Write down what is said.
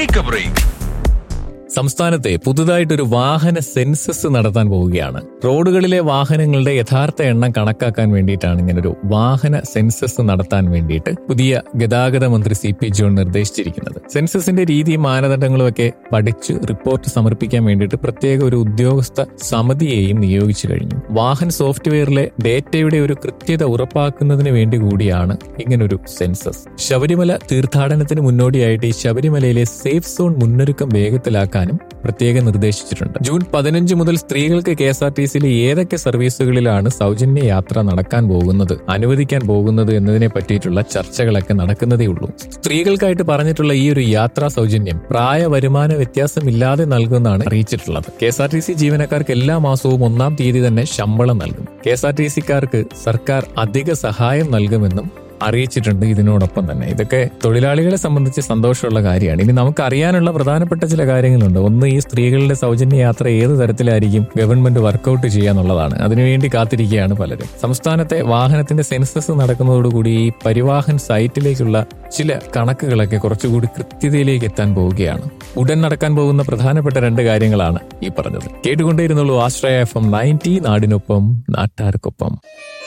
Take A break. സംസ്ഥാനത്തെ പുതുതായിട്ടൊരു വാഹന census നടത്താൻ പോവുകയാണ്. റോഡുകളിലെ വാഹനങ്ങളുടെ യഥാർത്ഥ എണ്ണം കണക്കാക്കാൻ വേണ്ടിയിട്ടാണ് ഇങ്ങനൊരു വാഹന സെൻസസ് നടത്താൻ വേണ്ടിയിട്ട് പുതിയ ഗതാഗത മന്ത്രി CP ജോൺ നിർദ്ദേശിച്ചിരിക്കുന്നത്. സെൻസസിന്റെ രീതിയും മാനദണ്ഡങ്ങളും ഒക്കെ പഠിച്ച് റിപ്പോർട്ട് സമർപ്പിക്കാൻ വേണ്ടിയിട്ട് പ്രത്യേക ഒരു ഉദ്യോഗസ്ഥ സമിതിയെയും നിയോഗിച്ചു കഴിഞ്ഞു. വാഹന സോഫ്റ്റ്വെയറിലെ ഡേറ്റയുടെ ഒരു കൃത്യത ഉറപ്പാക്കുന്നതിന് വേണ്ടി കൂടിയാണ് ഇങ്ങനൊരു സെൻസസ്. ശബരിമല തീർത്ഥാടനത്തിന് മുന്നോടിയായിട്ട് ഈ ശബരിമലയിലെ സേഫ് സോൺ മുന്നൊരുക്കം വേഗത്തിലാക്കാൻ പ്രത്യേകം നിർദ്ദേശിച്ചിട്ടുണ്ട്. ജൂൺ 15 മുതൽ സ്ത്രീകൾക്ക് KSRTCയിലെ ഏതൊക്കെ സർവീസുകളിലാണ് സൗജന്യ യാത്ര നടക്കാൻ പോകുന്നത്, അനുവദിക്കാൻ പോകുന്നത് എന്നതിനെ പറ്റിയിട്ടുള്ള ചർച്ചകളൊക്കെ നടക്കുന്നതേ ഉള്ളൂ. സ്ത്രീകൾക്കായിട്ട് പറഞ്ഞിട്ടുള്ള ഈ ഒരു യാത്രാ സൗജന്യം പ്രായ വരുമാന വ്യത്യാസമില്ലാതെ നൽകുമെന്നാണ് അറിയിച്ചിട്ടുള്ളത്. KSRTC ജീവനക്കാർക്ക് എല്ലാ മാസവും 1-ാം തീയതി തന്നെ ശമ്പളം നൽകും. KSRTCക്കാർക്ക് സർക്കാർ അധിക സഹായം നൽകുമെന്നും അറിയിച്ചിട്ടുണ്ട്. ഇതിനോടൊപ്പം തന്നെ ഇതൊക്കെ തൊഴിലാളികളെ സംബന്ധിച്ച് സന്തോഷമുള്ള കാര്യമാണ്. ഇനി നമുക്ക് അറിയാനുള്ള പ്രധാനപ്പെട്ട ചില കാര്യങ്ങളുണ്ട്. ഒന്ന്, ഈ സ്ത്രീകളുടെ സൗജന്യ യാത്ര ഏത് തരത്തിലായിരിക്കും ഗവൺമെന്റ് വർക്കൗട്ട് ചെയ്യാന്നുള്ളതാണ്. അതിനുവേണ്ടി കാത്തിരിക്കുകയാണ് പലരും. സംസ്ഥാനത്തെ വാഹനത്തിന്റെ സെൻസസ് നടക്കുന്നതോടുകൂടി ഈ പരിവാഹൻ സൈറ്റിലേക്കുള്ള ചില കണക്കുകളൊക്കെ കുറച്ചുകൂടി കൃത്യതയിലേക്ക് എത്താൻ പോവുകയാണ്. ഉടൻ നടക്കാൻ പോകുന്ന പ്രധാനപ്പെട്ട 2 കാര്യങ്ങളാണ് ഈ പറഞ്ഞത്. കേട്ടുകൊണ്ടേയിരുന്നുള്ളൂ ആശ്രയ FM 90, നാടിനൊപ്പം നാട്ടാർക്കൊപ്പം.